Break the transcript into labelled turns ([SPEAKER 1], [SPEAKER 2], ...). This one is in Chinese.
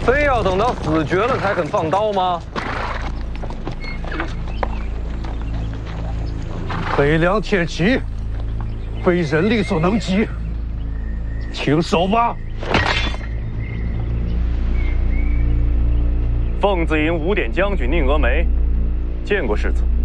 [SPEAKER 1] 非要等到死绝了才肯放刀吗？北凉铁骑，非人力所能及，请守吧。
[SPEAKER 2] 奉子营5点将军宁峨眉，见过世子。